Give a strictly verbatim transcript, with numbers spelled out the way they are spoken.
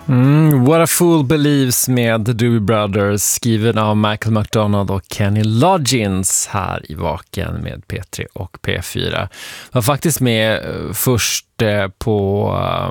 Mm, What a Fool Believes med The Doobie Brothers, skriven av Michael McDonald och Kenny Loggins här i Vaken med P tre och P fyra. Var faktiskt med först på